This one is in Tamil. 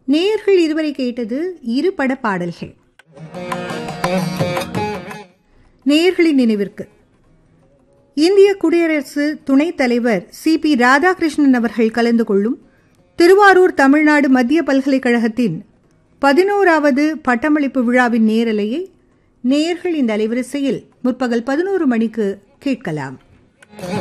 நேயர்கள் இதுவரை கேட்டது இரு பட பாடல்கள். நேயர்களின் நினைவிற்கு இந்திய குடியரசு துணைத் தலைவர் CP ராதாகிருஷ்ணன் அவர்கள் கலந்து கொள்ளும் திருவாரூர் தமிழ்நாடு மத்திய பல்கலைக்கழகத்தின் 11வது பட்டமளிப்பு விழாவின் நேரலையை நேயர்கள் இந்த அலைவரிசையில் முற்பகல் 11 மணிக்கு கேட்கலாம்.